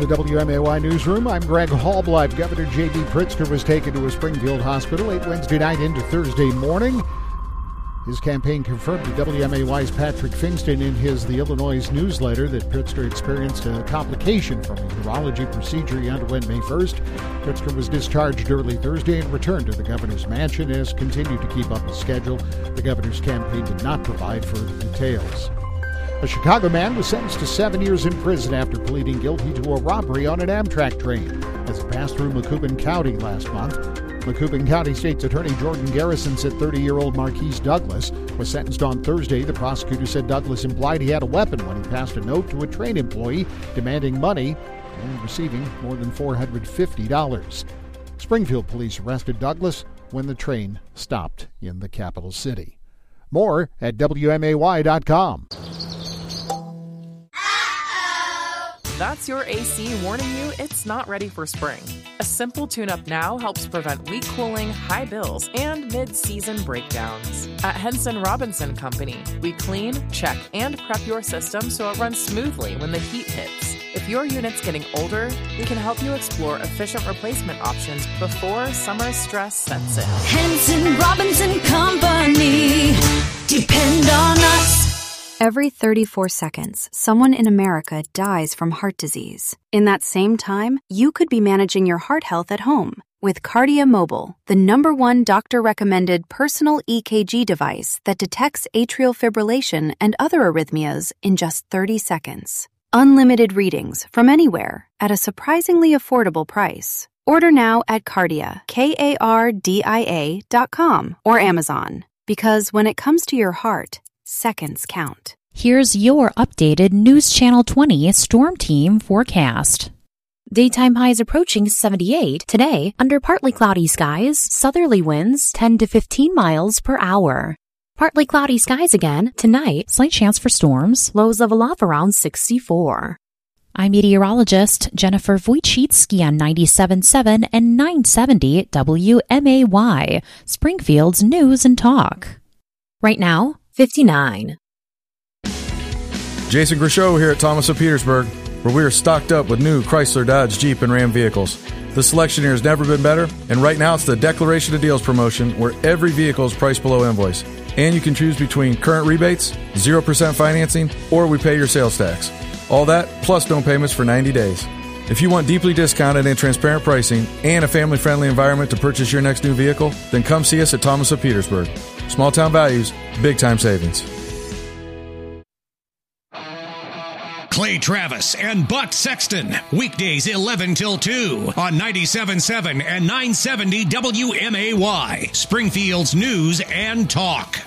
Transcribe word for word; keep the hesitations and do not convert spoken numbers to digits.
the W M A Y newsroom. I'm Greg Hallblood. Governor J B. Pritzker was taken to a Springfield hospital late Wednesday night into Thursday morning. His campaign confirmed to W M A Y's Patrick Fingston in his The Illinois newsletter that Pritzker experienced a complication from a urology procedure he underwent May first. Pritzker was discharged early Thursday and returned to the governor's mansion and has continued to keep up his schedule. The governor's campaign did not provide further details. A Chicago man was sentenced to seven years in prison after pleading guilty to a robbery on an Amtrak train as it passed through Macoupin County last month. Macoupin County State's Attorney Jordan Garrison said thirty-year-old Marquise Douglas was sentenced on Thursday. The prosecutor said Douglas implied he had a weapon when he passed a note to a train employee demanding money and receiving more than four hundred fifty dollars. Springfield police arrested Douglas when the train stopped in the capital city. More at W M A Y dot com. That's your A C warning you it's not ready for spring. A simple tune-up now helps prevent weak cooling, high bills, and mid-season breakdowns. At Henson Robinson Company, we clean, check, and prep your system so it runs smoothly when the heat hits. If your unit's getting older, we can help you explore efficient replacement options before summer stress sets in. Henson Robinson Company. Depend on us. Every thirty-four seconds, someone in America dies from heart disease. In that same time, you could be managing your heart health at home with Kardia Mobile, the number one doctor-recommended personal E K G device that detects atrial fibrillation and other arrhythmias in just thirty seconds. Unlimited readings from anywhere at a surprisingly affordable price. Order now at Kardia, K A R D I A dot com or Amazon. Because when it comes to your heart, seconds count. Here's your updated News Channel twenty Storm Team forecast. Daytime highs approaching seventy-eight. Today, under partly cloudy skies, southerly winds ten to fifteen miles per hour. Partly cloudy skies again. Tonight, slight chance for storms. Lows level off around sixty-four. I'm meteorologist Jennifer Wojcicki on ninety-seven point seven and nine seventy W M A Y, Springfield's News and Talk. Right now, fifty-nine. Jason Grishow here at Thomas of Petersburg, where we are stocked up with new Chrysler, Dodge, Jeep, and Ram vehicles. The selection here has never been better, and right now it's the Declaration of Deals promotion where every vehicle is priced below invoice. And you can choose between current rebates, zero percent financing, or we pay your sales tax. All that, plus no payments for ninety days. If you want deeply discounted and transparent pricing and a family-friendly environment to purchase your next new vehicle, then come see us at Thomas of Petersburg. Small town values, big time savings. Clay Travis and Buck Sexton, weekdays eleven till two on ninety-seven point seven and nine seventy W M A Y, Springfield's News and Talk.